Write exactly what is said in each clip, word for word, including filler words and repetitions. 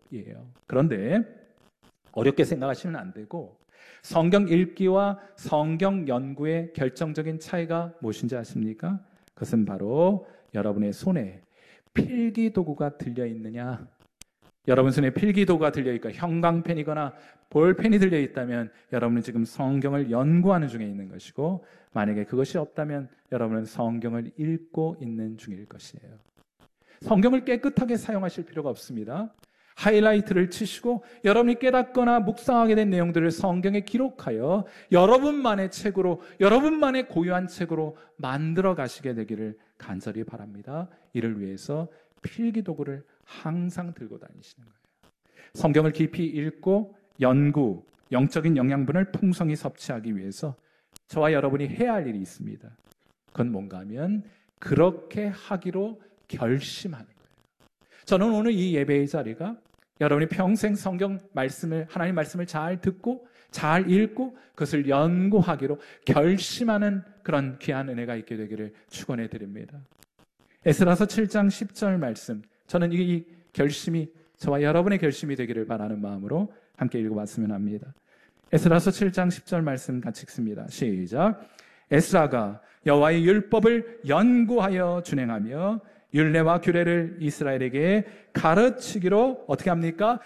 연구이에요. 그런데 어렵게 생각하시면 안 되고 성경 읽기와 성경 연구의 결정적인 차이가 무엇인지 아십니까? 그것은 바로 여러분의 손에 필기도구가 들려있느냐, 여러분 손에 필기도구가 들려있고 형광펜이거나 볼펜이 들려있다면 여러분은 지금 성경을 연구하는 중에 있는 것이고, 만약에 그것이 없다면 여러분은 성경을 읽고 있는 중일 것이에요. 성경을 깨끗하게 사용하실 필요가 없습니다. 하이라이트를 치시고 여러분이 깨닫거나 묵상하게 된 내용들을 성경에 기록하여 여러분만의 책으로, 여러분만의 고유한 책으로 만들어 가시게 되기를 간절히 바랍니다. 이를 위해서 필기도구를 항상 들고 다니시는 거예요. 성경을 깊이 읽고 연구, 영적인 영양분을 풍성히 섭취하기 위해서 저와 여러분이 해야 할 일이 있습니다. 그건 뭔가 하면 그렇게 하기로 결심하는 거예요. 저는 오늘 이 예배의 자리가 여러분이 평생 성경 말씀을, 하나님 말씀을 잘 듣고 잘 읽고 그것을 연구하기로 결심하는 그런 귀한 은혜가 있게 되기를 축원해 드립니다. 에스라서 칠 장 십 절 말씀, 저는 이 결심이 저와 여러분의 결심이 되기를 바라는 마음으로 함께 읽어봤으면 합니다. 에스라서 칠 장 십 절 말씀 같이 읽습니다. 시작. 에스라가 여호와의 율법을 연구하여 준행하며 율례와 규례를 이스라엘에게 가르치기로 어떻게 합니까?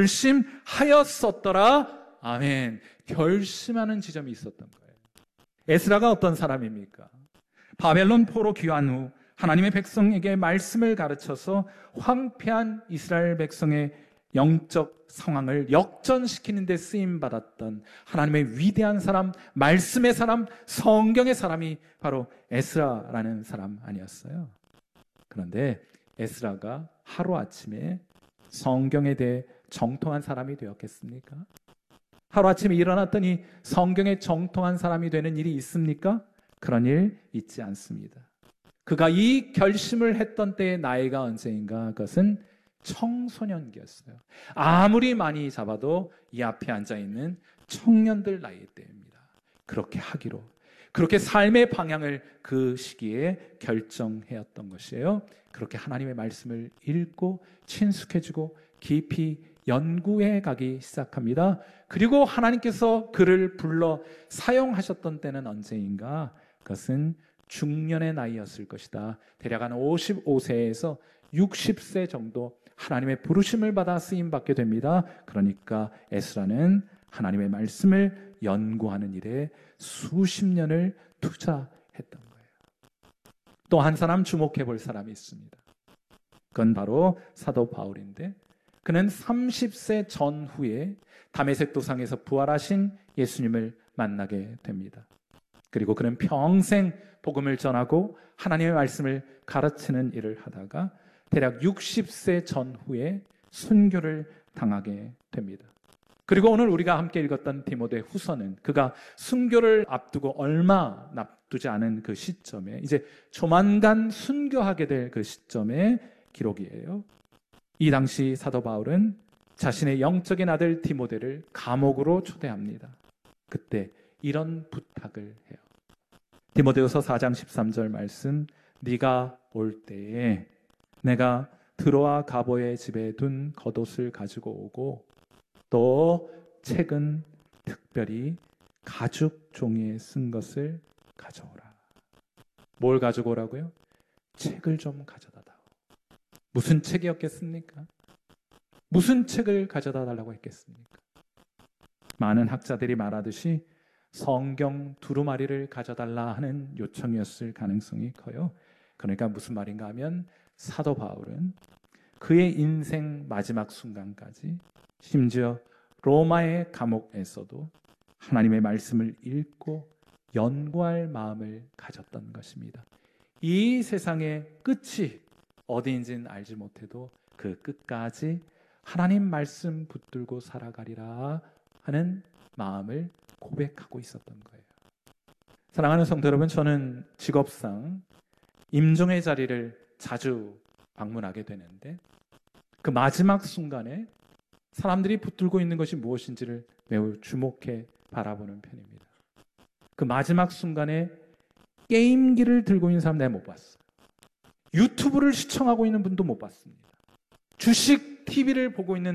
결심하였었더라. 아멘. 결심하는 지점이 있었던 거예요. 에스라가 어떤 사람입니까? 바벨론 포로 귀환 후 하나님의 백성에게 말씀을 가르쳐서 황폐한 이스라엘 백성의 영적 상황을 역전시키는 데 쓰임받았던 하나님의 위대한 사람, 말씀의 사람, 성경의 사람이 바로 에스라라는 사람 아니었어요. 그런데 에스라가 하루아침에 성경에 대해 정통한 사람이 되었겠습니까? 하루아침에 일어났더니 성경에 정통한 사람이 되는 일이 있습니까? 그런 일 있지 않습니다. 그가 이 결심을 했던 때의 나이가 언제인가? 그것은 청소년기였어요. 아무리 많이 잡아도 이 앞에 앉아있는 청년들 나이 때입니다. 그렇게 하기로, 그렇게 삶의 방향을 그 시기에 결정해왔던 것이에요. 그렇게 하나님의 말씀을 읽고 친숙해지고 깊이 연구해 가기 시작합니다. 그리고 하나님께서 그를 불러 사용하셨던 때는 언제인가? 그것은 중년의 나이였을 것이다. 대략 한 오십오 세에서 육십 세 정도 하나님의 부르심을 받아 쓰임받게 됩니다. 그러니까 에스라는 하나님의 말씀을 연구하는 일에 수십 년을 투자했던 거예요. 또 한 사람 주목해 볼 사람이 있습니다. 그건 바로 사도 바울인데, 그는 삼십 세 전후에 다메섹 도상에서 부활하신 예수님을 만나게 됩니다. 그리고 그는 평생 복음을 전하고 하나님의 말씀을 가르치는 일을 하다가 대략 육십 세 전후에 순교를 당하게 됩니다. 그리고 오늘 우리가 함께 읽었던 디모데 후서는 그가 순교를 앞두고 얼마 남지 않은 그 시점에, 이제 조만간 순교하게 될 그 시점의 기록이에요. 이 당시 사도 바울은 자신의 영적인 아들 디모데를 감옥으로 초대합니다. 그때 이런 부탁을 해요. 디모데후서 사 장 십삼 절 말씀, 네가 올 때에 내가 드로아 가보의 집에 둔 겉옷을 가지고 오고 또 책은 특별히 가죽 종이에 쓴 것을 가져오라. 뭘 가지고 오라고요? 책을 좀 가져다 다오. 무슨 책이었겠습니까? 무슨 책을 가져다 달라고 했겠습니까? 많은 학자들이 말하듯이 성경 두루마리를 가져달라 하는 요청이었을 가능성이 커요. 그러니까 무슨 말인가 하면 사도 바울은 그의 인생 마지막 순간까지, 심지어 로마의 감옥에서도 하나님의 말씀을 읽고 연구할 마음을 가졌던 것입니다. 이 세상의 끝이 어디인지는 알지 못해도 그 끝까지 하나님 말씀 붙들고 살아가리라 하는 마음을 고백하고 있었던 거예요. 사랑하는 성도 여러분, 저는 직업상 임종의 자리를 자주 방문하게 되는데 그 마지막 순간에 사람들이 붙들고 있는 것이 무엇인지를 매우 주목해 바라보는 편입니다. 그 마지막 순간에 게임기를 들고 있는 사람 내가 못 봤어요. 유튜브를 시청하고 있는 분도 못 봤습니다. 주식 티비를 보고 있는